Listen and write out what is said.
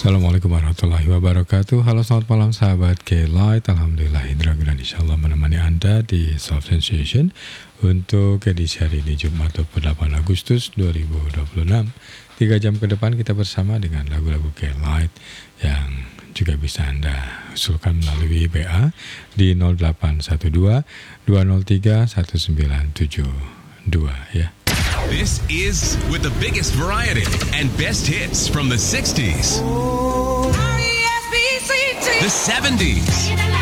Assalamualaikum warahmatullahi wabarakatuh. Halo, selamat malam sahabat K-Light. Alhamdulillah, Indra Gunan insyaAllah menemani Anda di Soft Sensation untuk edisi hari ini Jumat 28 Agustus 2026. 3 jam ke depan kita bersama dengan lagu-lagu K-Light yang juga bisa Anda usulkan melalui BA di 0812 203 1972 ya. This is with the biggest variety and best hits from the 60s, the 70s,